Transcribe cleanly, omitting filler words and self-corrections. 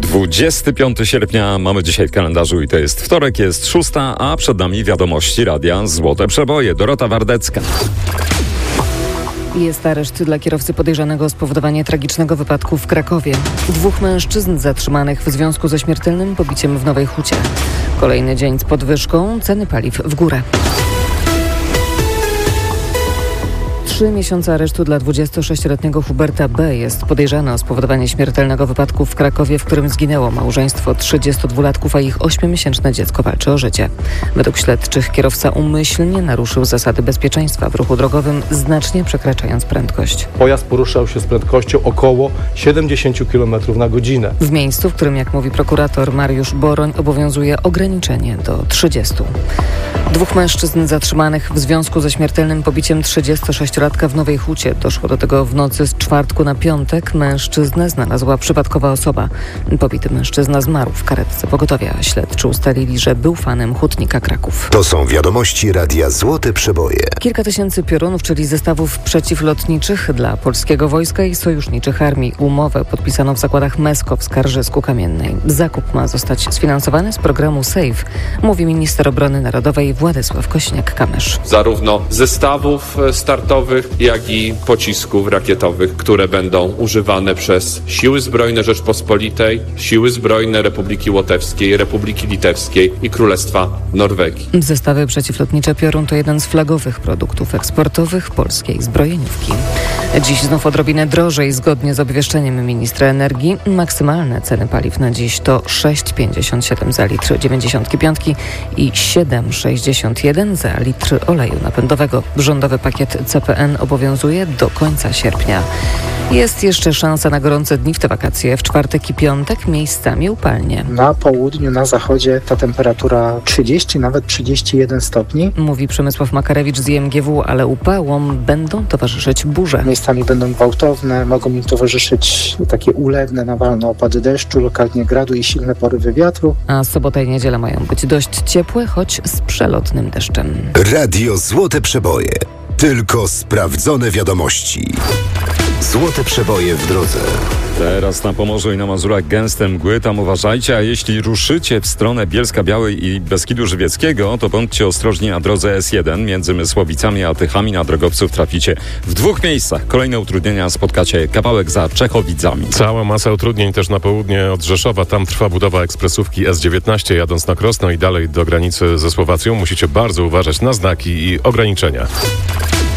25 sierpnia mamy dzisiaj w kalendarzu i to jest wtorek, jest 6, a przed nami wiadomości Radia Złote Przeboje. Dorota Wardecka. Jest areszt dla kierowcy podejrzanego o spowodowanie tragicznego wypadku w Krakowie. 2 mężczyzn zatrzymanych w związku ze śmiertelnym pobiciem w Nowej Hucie. Kolejny dzień z podwyżką, ceny paliw w górę. 3 miesiące aresztu dla 26-letniego Huberta B. jest podejrzany o spowodowanie śmiertelnego wypadku w Krakowie, w którym zginęło małżeństwo 32-latków, a ich 8-miesięczne dziecko walczy o życie. Według śledczych kierowca umyślnie naruszył zasady bezpieczeństwa w ruchu drogowym, znacznie przekraczając prędkość. Pojazd poruszał się z prędkością około 70 km na godzinę. W miejscu, w którym, jak mówi prokurator Mariusz Boroń, obowiązuje ograniczenie do 30. 2 mężczyzn zatrzymanych w związku ze śmiertelnym pobiciem 36-latka w Nowej Hucie. Doszło do tego w nocy z czwartku na piątek. Mężczyznę znalazła przypadkowa osoba. Pobity mężczyzna zmarł w karetce pogotowia. Śledczy ustalili, że był fanem hutnika Kraków. To są wiadomości Radia Złote Przeboje. Kilka tysięcy piorunów, czyli zestawów przeciwlotniczych dla polskiego wojska i sojuszniczych armii. Umowę podpisano w zakładach Mesko w Skarżysku-Kamiennej. Zakup ma zostać sfinansowany z programu SAFE, mówi minister obrony narodowej Władysław Kośniak-Kamysz. Zarówno zestawów startowych, jak i pocisków rakietowych, które będą używane przez Siły Zbrojne Rzeczpospolitej, Siły Zbrojne Republiki Łotewskiej, Republiki Litewskiej i Królestwa Norwegii. Zestawy przeciwlotnicze Piorun to jeden z flagowych produktów eksportowych polskiej zbrojeniówki. Dziś znów odrobinę drożej. Zgodnie z obwieszczeniem ministra energii maksymalne ceny paliw na dziś to 6,57 za litr 95 i 7,61 za litr oleju napędowego. Rządowy pakiet CPN obowiązuje do końca sierpnia. Jest jeszcze szansa na gorące dni w te wakacje. W czwartek i piątek miejscami upalnie. Na południu, na zachodzie ta temperatura 30, nawet 31 stopni. Mówi Przemysław Makarewicz z IMGW, ale upałom będą towarzyszyć burze. Miejscami będą gwałtowne, mogą im towarzyszyć takie ulewne, nawalne opady deszczu, lokalnie gradu i silne porywy wiatru. A sobota i niedziela mają być dość ciepłe, choć z przelotnym deszczem. Radio Złote Przeboje. Tylko sprawdzone wiadomości. Złote Przeboje w drodze. Teraz na Pomorzu i na Mazurach gęste mgły, tam uważajcie, a jeśli ruszycie w stronę Bielska-Białej i Beskidu Żywieckiego, to bądźcie ostrożni na drodze S1 między Mysłowicami a Tychami. Na drogowców traficie w 2 miejscach. Kolejne utrudnienia spotkacie kawałek za Czechowicami. Cała masa utrudnień też na południe od Rzeszowa. Tam trwa budowa ekspresówki S19 jadąc na Krosno i dalej do granicy ze Słowacją. Musicie bardzo uważać na znaki i ograniczenia.